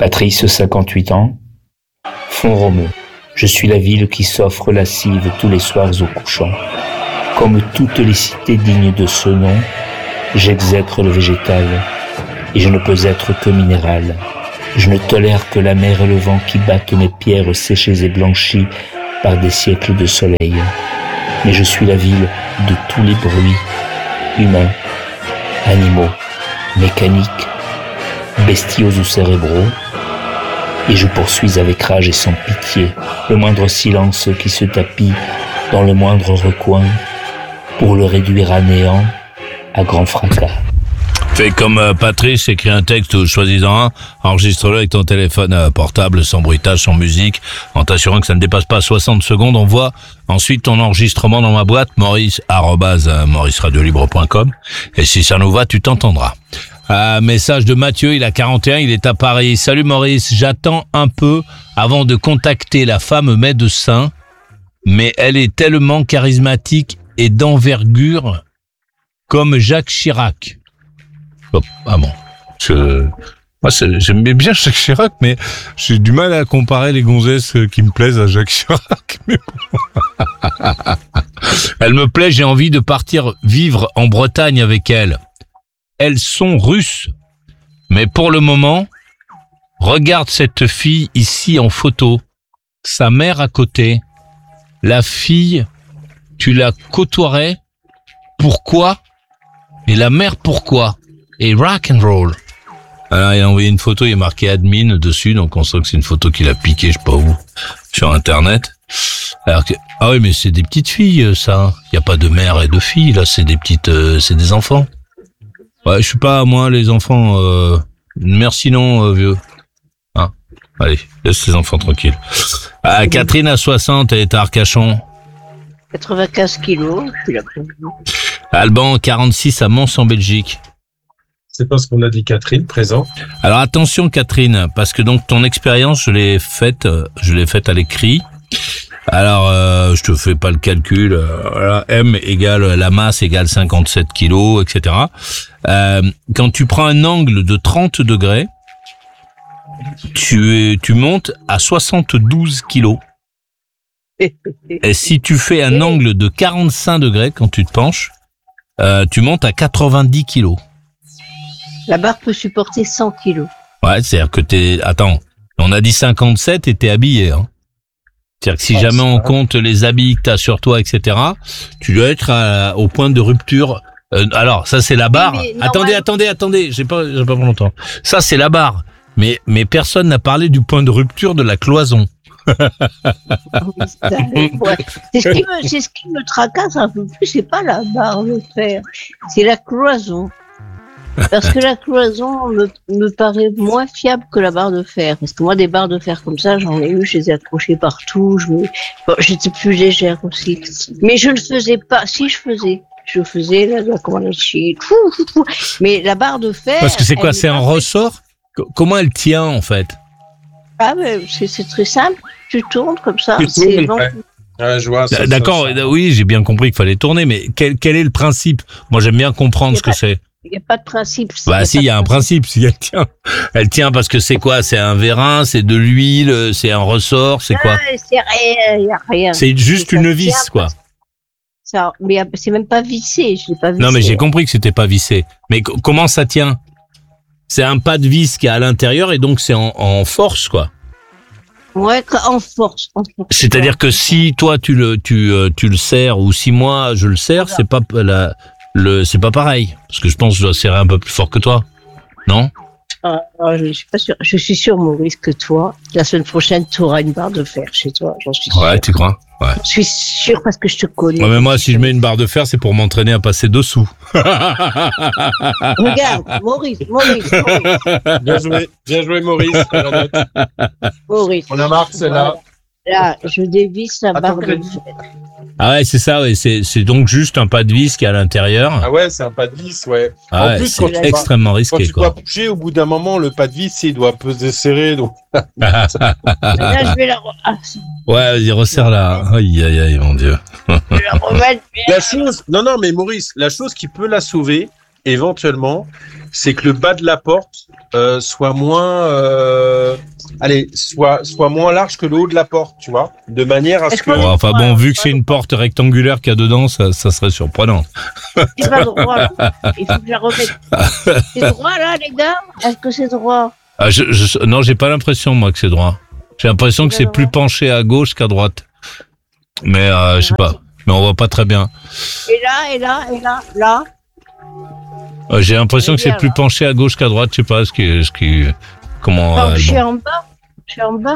Patrice, 58 ans. Font-Romeu. Je suis la ville qui s'offre lascive tous les soirs au couchant. Comme toutes les cités dignes de ce nom, j'exècre le végétal, et je ne peux être que minéral. Je ne tolère que la mer et le vent qui battent mes pierres séchées et blanchies par des siècles de soleil. Mais je suis la ville de tous les bruits, humains, animaux, mécaniques, bestiaux ou cérébraux, et je poursuis avec rage et sans pitié le moindre silence qui se tapit dans le moindre recoin pour le réduire à néant, à grand fracas. Fais comme Patrice, écris un texte ou choisis-en un, enregistre-le avec ton téléphone portable, sans bruitage, sans musique, en t'assurant que ça ne dépasse pas 60 secondes. Envoie ensuite ton enregistrement dans ma boîte, maurice@mauriceradiolibre.com, et si ça nous va, tu t'entendras. Message de Mathieu, il a 41, il est à Paris. Salut Maurice, j'attends un peu avant de contacter la femme médecin, mais elle est tellement charismatique et d'envergure comme Jacques Chirac. Ah bon, moi j'aimais bien Jacques Chirac, mais j'ai du mal à comparer les gonzesses qui me plaisent à Jacques Chirac. Mais bon. Elle me plaît, j'ai envie de partir vivre en Bretagne avec elle. Elles sont russes, mais pour le moment, regarde cette fille ici en photo, sa mère à côté. La fille, tu la côtoierais? Pourquoi? Et la mère, pourquoi? Et rock and roll. Alors, il a envoyé une photo, il y a marqué admin dessus, donc on sent que c'est une photo qu'il a piquée, je sais pas où, sur Internet. Alors que, ah oui, mais c'est des petites filles, ça. Il y a pas de mère et de fille, là, c'est des petites, c'est des enfants. Ouais, je suis pas, moi, les enfants, merci non, vieux. Hein? Allez, laisse les enfants tranquilles. Catherine a 60, elle est à Arcachon. 95 kilos, je suis là. Alban, 46 à Mons en Belgique. C'est pas ce qu'on a dit, Catherine, présent. Alors attention Catherine, parce que donc ton expérience, je l'ai faite à l'écrit. Alors je te fais pas le calcul. Voilà, M égale la masse égale 57 kilos, etc. Quand tu prends un angle de 30 degrés, tu montes à 72 kilos. Et si tu fais un angle de 45 degrés quand tu te penches, tu montes à 90 kilos. La barre peut supporter 100 kilos. Ouais, c'est-à-dire que attends, on a dit 57 et t'es habillé, hein. C'est-à-dire que si jamais on compte les habits que t'as sur toi, etc., tu dois être au point de rupture. Alors, ça c'est la barre. Mais Attendez, j'ai pas pour longtemps. Ça c'est la barre. Mais personne n'a parlé du point de rupture de la cloison. Ouais. C'est ce qui me tracasse un peu plus, c'est pas la barre de fer, c'est la cloison. Parce que la cloison me paraît moins fiable que la barre de fer. Parce que moi, des barres de fer comme ça, j'en ai eu, je les ai accrochées partout. J'étais plus légère aussi. Mais je ne faisais pas. Si je faisais la commande chic. Mais la barre de fer. Parce que c'est quoi? C'est un ressort? Comment elle tient en fait? Ah, mais c'est très simple. Tu tournes comme ça. Ouais, je vois. D'accord, oui, j'ai bien compris qu'il fallait tourner, mais quel est le principe? Moi, j'aime bien comprendre ce que c'est. Il n'y a pas de principe. Bah si, il y a un principe. Si elle tient. Elle tient parce que c'est quoi? C'est un vérin, c'est de l'huile, c'est un ressort, c'est quoi? C'est rien, il n'y a rien. C'est juste une vis, quoi. Ça, mais c'est même pas vissé, je l'ai pas vissé. Non, mais j'ai compris que c'était pas vissé. Mais comment ça tient? C'est un pas de vis qui est à l'intérieur et donc c'est en force, quoi. Ouais, en force. C'est-à-dire que si toi tu le serres ou si moi je le serre, c'est pas c'est pas pareil. Parce que je pense que je dois serrer un peu plus fort que toi. Non? Je suis pas sûr. Je suis sûr, Maurice, que toi, la semaine prochaine, tu auras une barre de fer chez toi. J'en suis sûr. Ouais, tu crois? Ouais. Je suis sûr parce que je te connais. Ouais, mais moi, si je mets une barre de fer, c'est pour m'entraîner à passer dessous. Regarde, Maurice. Bien joué, Maurice. Maurice. On a marqué celle-là. Là, je dévisse la barre de fer. Ah ouais, c'est ça, ouais. C'est donc juste un pas de vis qui est à l'intérieur. Ah ouais, c'est un pas de vis, ouais. Ah ouais, c'est extrêmement risqué, quand tu quoi. dois bouger, au bout d'un moment, le pas de vis, il doit un peu se serrer, donc. Là, je vais la Ouais, vas-y, resserre-la. Aïe, mon Dieu. Je vais la remettre bien. Non, mais Maurice, la chose qui peut la sauver, éventuellement, c'est que le bas de la porte soit moins, soit moins large que le haut de la porte, tu vois, de manière à ce Est-ce que. qu'on est- Enfin bon, Voilà, vu que c'est une porte rectangulaire qu'il y a dedans, ça serait surprenant. C'est pas droit, là. Il faut que je la remette. C'est droit, là, les gars? Est-ce que c'est droit? Ah, non, j'ai pas l'impression, moi, que c'est droit. J'ai l'impression que c'est plus penché à gauche qu'à droite. Mais, je sais pas. Mais on voit pas très bien. Là. J'ai l'impression que c'est Bien, plus là. penché à gauche qu'à droite. Je sais pas comment. Non, je suis bon. en bas. Je suis en bas.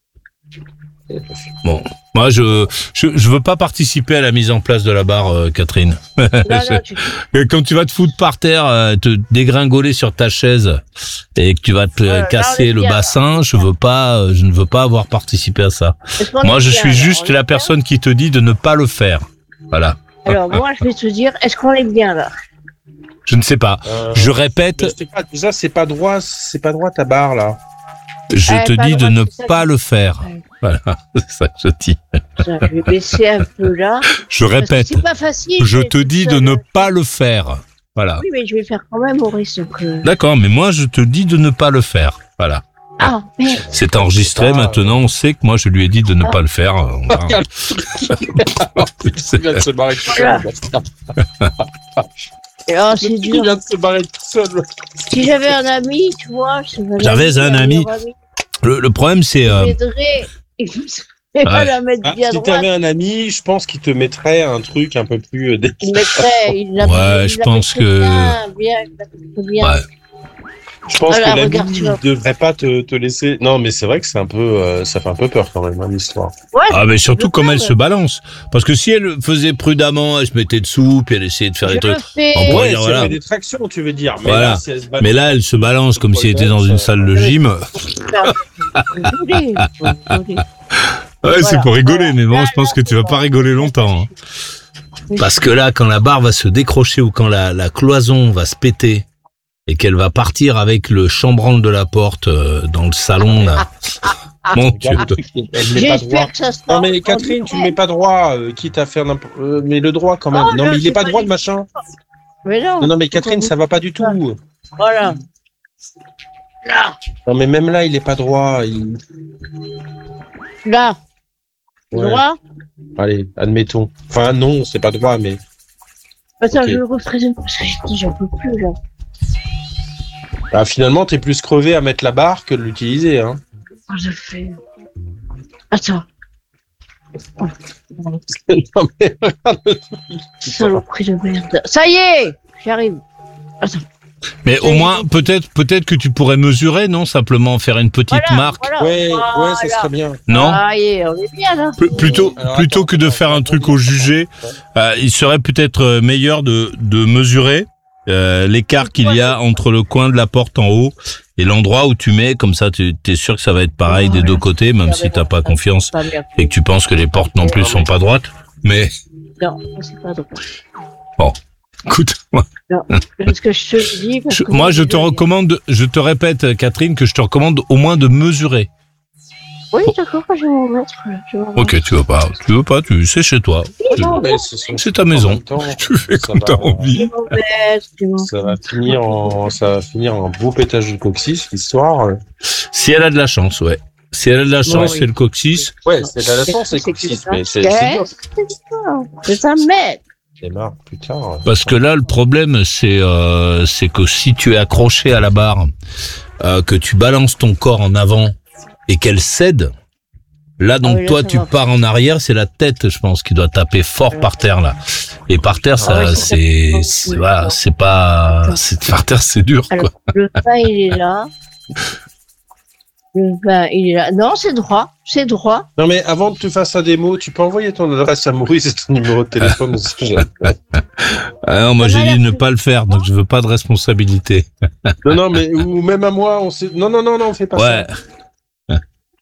Bon, moi, je veux pas participer à la mise en place de la barre, Catherine. Là, tu... Quand tu vas te foutre par terre, te dégringoler sur ta chaise et que tu vas te Là, casser on est le bien, là. bassin, je ne veux pas avoir participé à ça. Est-ce qu'on Moi, est je bien, suis là? juste On est la bien personne qui te dit de ne pas le faire. Voilà. Alors, moi, je vais te dire, est-ce qu'on est bien, là? Je ne sais pas. Je Mais répète, je sais pas, déjà, c'est pas droit ta barre, là. je te pas dis de droit, ne c'est ça pas que- le faire. Ouais. Voilà, c'est ça que je dis. Tiens, je vais baisser un peu là. Je Parce que répète, c'est pas facile. je d'être te dis de seule. ne pas le faire. Voilà. Oui, mais je vais faire quand même, Maurice. Donc, D'accord, mais moi, je te dis de ne pas le faire. Voilà. Ah, merde. C'est enregistré, Ah, maintenant, on sait que moi, je lui ai dit de ne pas le faire. On va- Il vient de se barrer tout seul. Oh, c'est Il dur. vient de se barrer tout seul. Si j'avais un ami, tu vois, J'avais un ami. Le problème, c'est... Il m'aiderait. Il me Ouais. la mettre Ah, bien si droite. t'avais un ami, je pense qu'il te mettrait un truc un peu plus Il mettrait. Il la Ouais, il je la pense mettrait que- Bien, il la mettrait bien. Ouais. Je pense Voilà, que regarde, l'ami tu vois. ne devrait pas te laisser. Non, mais c'est vrai que c'est un peu, ça fait un peu peur quand même, hein, l'histoire. Ouais, Ah, mais surtout je comme peux, elle ouais. se balance. Parce que si elle faisait prudemment, elle se mettait dessous, puis elle essayait de faire je des trucs. le fais. On pourrait Ouais, dire, c'est voilà. des tractions, tu veux dire. Mais Voilà. là, si elle se balance- Mais là, elle se balance comme si elle était dans une salle de gym. Désolé, désolé. Ouais, c'est Voilà, pour rigoler, voilà. mais bon, Là, je pense là, que tu vas c'est pas bon. rigoler longtemps. Hein. Parce que là, quand la barre va se décrocher ou quand la cloison va se péter et qu'elle va partir avec le chambranle de la porte dans le salon, là. Mon Dieu. Regarde, elle met pas droit. J'espère que ça sera. Non mais Catherine, tu ne mets pas droit, quitte à faire n'importe... mais le droit quand même. Oh, non non, mais il c'est est pas pas droit du le machin. Mais non. Non mais Catherine, ça va pas du tout. Voilà. Là. Non mais même là, il est pas droit. Là. Ouais. Droit. Allez, admettons. Enfin non, c'est pas droit, mais... Attends, Ok. je le referai parce que j'en peux plus, là. Ah, finalement, t'es plus crevé à mettre la barre que de l'utiliser. Hein. Oh, je fais. Attends. Non, mais regarde. Saloperie de merde. Ça y est. J'arrive. Attends. Mais au moins, peut-être que tu pourrais mesurer, non? Simplement faire une petite Voilà, marque. voilà. Ouais, Voilà. ça serait bien. Non? Ah, y est, on est bien, là. Plutôt Alors, plutôt attends, que de attends, faire un attends, truc attends. au jugé, il serait peut-être meilleur de mesurer l'écart qu'il y a entre le coin de la porte en haut et l'endroit où tu mets, comme ça tu es sûr que ça va être pareil des deux côtés, même si t'as pas confiance Pas bien. et que tu penses que les portes non plus sont pas droites. Mais Non, c'est pas drôle. écoute, Non, parce que je te le dis. Parce que moi je te recommande, je te répète Catherine, que je te recommande au moins de mesurer. Oui, d'accord, je vais m'en mettre. Je vais m'en Ok, tu veux pas, c'est chez toi, mettre. Mais c'est ta en maison, même temps, tu fais ça comme va- t'as Je envie. vais m'en mettre. je vais m'en Ça va mettre. finir en beau pétage de coccyx, l'histoire. Si elle a de la chance, ouais. Si elle a de la chance, oui. c'est le coccyx. Ouais, c'est la chance, c'est C'est coccyx, que mais ça. c'est dur. C'est un mètre. C'est marre, putain. Parce que là, le problème, c'est que si tu es accroché à la barre, que tu balances ton corps en avant et qu'elle cède, là, donc oui, là, toi, ça tu va. pars en arrière, c'est la tête, je pense, qui doit taper fort par terre, là. Et par terre, ça, Ah oui, voilà, c'est pas, par terre, c'est dur, quoi. Alors, le pain, il est là. Le pain, il est là. Non, c'est droit. C'est droit. Non, mais avant de te faire sa démo, tu peux envoyer ton adresse à Maurice et ton numéro de téléphone aussi. Ah non, moi, Ça j'ai m'a dit l'air de ne plus- pas le faire, donc je veux pas de responsabilité. Non, non, mais ou même à moi, on sait. Non, on fait pas Ouais. ça.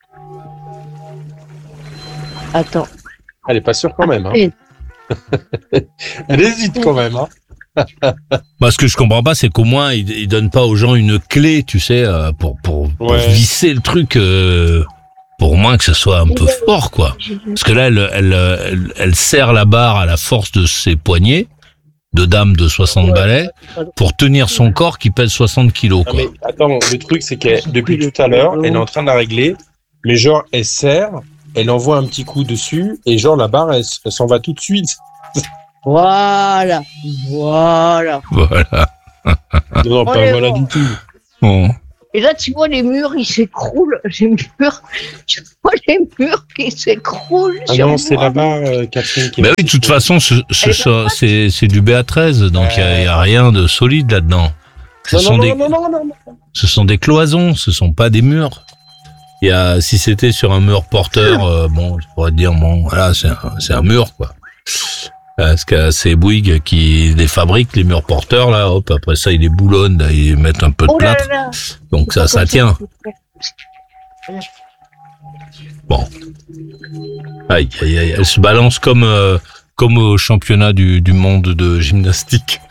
Attends. Elle est pas sûre quand même. Hein. Et- Elle hésite quand même. Hein. Moi, ce que je comprends pas, c'est qu'au moins, ils donnent pas aux gens une clé, tu sais, pour Ouais. visser le truc, pour au moins que ce soit un peu fort, quoi. Parce que là, elle serre la barre à la force de ses poignets. de dame de 60 balais pour tenir son corps qui pèse 60 kilos, Non, quoi. mais attends, le truc, c'est que depuis tout à l'heure, elle est en train de la régler, mais genre, elle serre, elle envoie un petit coup dessus, et genre, la barre, elle s'en va tout de suite. Voilà. Voilà. Non, pas est voilà bon. du tout. Bon. Et là, tu vois les murs, ils s'écroulent. Tu vois les murs qui s'écroulent. Ah sur non, c'est moi. la barre, Catherine, qui Mais oui, de toute façon, c'est du BA13, donc il y a rien de solide là-dedans. Ce sont des cloisons, ce sont pas des murs. Si c'était sur un mur porteur, bon, je pourrais te dire, bon, voilà, c'est un mur, quoi. Parce que c'est Bouygues qui les fabrique, les murs porteurs, là, hop, après ça, ils les boulonnent, là, ils mettent un peu de Oh là plâtre. là. Donc ça tient. Bon. Aïe, aïe, aïe, elle se balance comme au championnat du monde de gymnastique.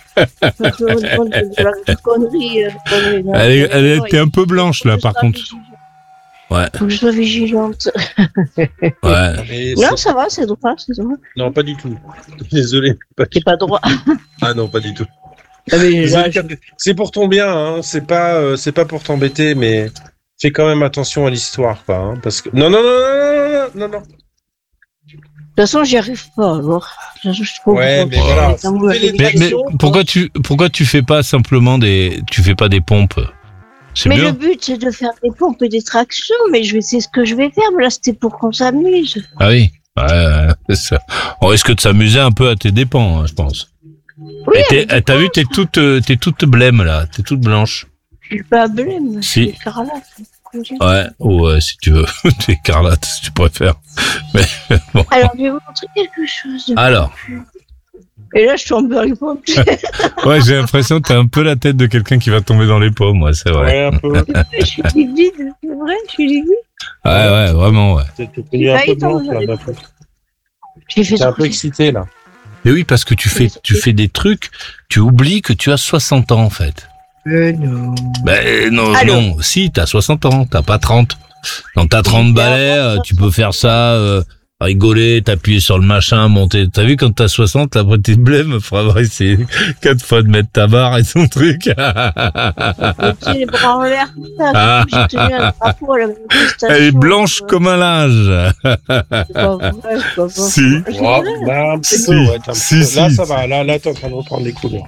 Elle était un peu blanche, là, par contre. Ouais. Faut que je sois vigilante. Ouais. Mais Non, ça va, c'est droit, c'est droit. Non, pas du tout. Désolé. C'est pas droit. Ah non, pas du tout. Ah, mais là, C'est pour ton bien, hein. C'est pas pour t'embêter, mais fais quand même attention à l'histoire, quoi. Hein, parce que non. de toute façon, j'y arrive pas, alors. Je trouve Ouais, que- mais voilà. C'est un mauvais Fais les Mais direction. pourquoi tu fais pas simplement tu fais pas des pompes? C'est Mais mieux. le but, c'est de faire des pompes et des tractions, mais c'est ce que je vais faire. Mais là, c'était pour qu'on s'amuse. Ah oui. Ouais, c'est ça. On risque de s'amuser un peu à tes dépens, hein, je pense. Oui, Et t'as vu, t'es toute blême, là. T'es toute blanche. je suis pas blême. Si. C'est écarlate. Ouais, ou si tu veux. T'es écarlate, si tu préfères. Mais bon. Alors, je vais vous montrer quelque chose. de- Alors. Et là, je tombe dans les pommes. Ouais, j'ai l'impression que t'as un peu la tête de quelqu'un qui va tomber dans les pommes, ouais, c'est vrai. Ouais, un peu. Je suis livide, c'est vrai, je suis livide. Ouais, vraiment, ouais. T'es tenu un peu blanche, là, d'un coup. J'ai fait T'es un ce peu excité, là. Mais oui, parce que tu fais des trucs, tu oublies que tu as 60 ans, en fait. non. Ben non, Allô. non. Si, t'as 60 ans, t'as pas 30. Dans ta 30 balais, tu peux faire ça, rigoler, t'appuyer sur le machin, monter. T'as vu, quand t'as 60, après t'es blême, faut avoir essayé 4 fois de mettre ta barre et ton truc. J'ai les bras en l'air, tout ça. J'ai tenu un drapeau à la manifestation. Elle est blanche comme un linge. C'est pas vrai, c'est pas vrai. Si. C'est Oh, vrai. bah, un petit Si. peu, ouais, t'as un petit Si, peu. Là, si. ça va. Là, t'es en train de reprendre des couleurs.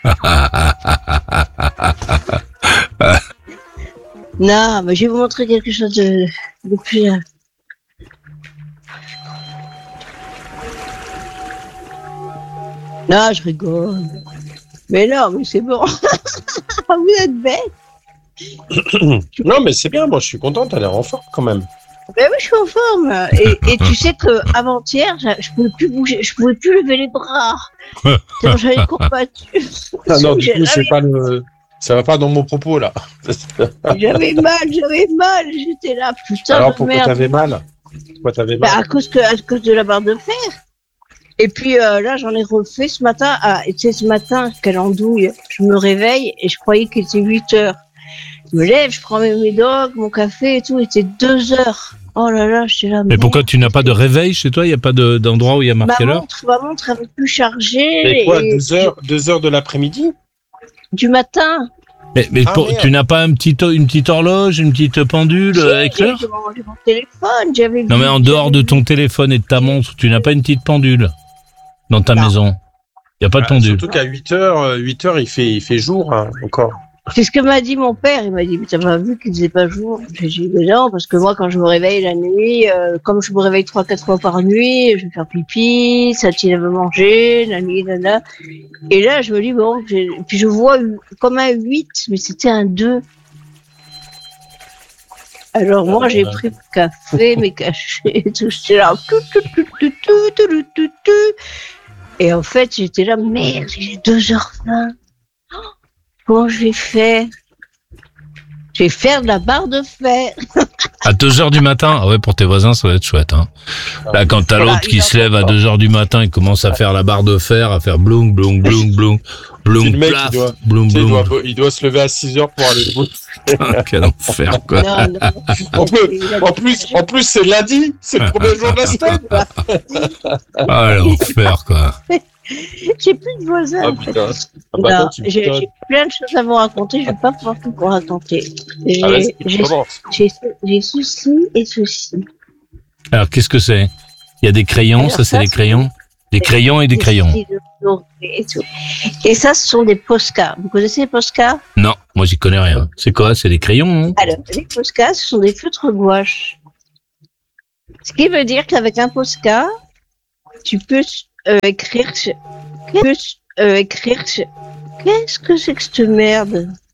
Non, mais je vais vous montrer quelque chose de plus. Non, je rigole. Mais non, mais c'est bon. Vous êtes bête. Non, mais c'est bien. Moi, je suis content. T'as l'air en forme, quand même. Ben oui, je suis en forme. Et tu sais que avant-hier, je pouvais plus bouger, je pouvais plus lever les bras. Tellement j'avais combattu. Ah non, du coup, c'est pas le. Ça va pas dans mon propos, là. J'avais mal. J'étais là, putain Alors, de pourquoi merde. t'avais mal? Pourquoi t'avais Bah, mal? à cause de la barre de fer. Et puis là, j'en ai refait ce matin. Ah, et tu sais, ce matin, quelle andouille. Je me réveille et je croyais qu'il était 8 heures. Je me lève, je prends mes médocs, mon café et tout. Il était 2 heures. Oh là là, j'étais là. Mais merde. pourquoi tu n'as pas de réveil chez toi? Il n'y a pas d'endroit où il y a marqué l'heure? Ma montre avait plus chargé. Mais quoi, et 2 heures de l'après-midi? Euh, du matin. Mais Ah, merde. tu n'as pas une petite horloge, une petite pendule avec l'heure? J'ai mon téléphone, j'avais Non, mais en dehors de ton téléphone et de ta montre, tu n'as pas une petite pendule dans ta Non. maison? Il n'y a pas de pendule. Surtout qu'à 8 heures, il fait jour, hein, encore. C'est ce que m'a dit mon père. Il m'a dit, mais t'as pas vu qu'il faisait pas jour? J'ai dit, mais non, parce que moi, quand je me réveille la nuit, comme je me réveille 3-4 fois par nuit, je vais faire pipi, Satine veut manger, nani, nana. Et là, je me dis, bon, puis je vois comme un 8, mais c'était un 2. Alors moi, j'ai pris le café, mes cachets, tout, j'étais là, tout. Et en fait, j'étais là, merde, j'ai 2h20. Comment je vais faire? Je vais faire de la barre de fer. À 2h du matin? Ah ouais, pour tes voisins, ça va être chouette, hein. Là, quand t'as Voilà, l'autre qui il se lève à 2h du matin, il commence à faire la barre de fer, à faire bloum, bloum, bloum, bloum, C'est bloum, le mec plaf, qui doit- bloum, Tu sais, bloum. il doit se lever à 6 heures pour aller au bout. Quel enfer, quoi. Non. En plus, c'est lundi, c'est le premier jour de la semaine. Ah, l'enfer, quoi. J'ai plus de voisins. Ah en fait. putain. Ah, Non, attends, tu me j'ai donnes. plein de choses à vous raconter. Je vais pas pouvoir tout vous raconter. Ah, vas-y, J'ai commence. j'ai ceci et ceci. Alors, qu'est-ce que c'est? Il y a des crayons, Alors, ça c'est ça, des crayons? Des crayons et des crayons. stylos et tout. Et ça, ce sont des Posca. Vous connaissez les Posca? Non, moi j'y connais rien. C'est quoi? C'est des crayons, non? Alors, les Posca, ce sont des feutres gouache. Ce qui veut dire qu'avec un Posca, tu peux écrire. Qu'est-ce que c'est que cette merde?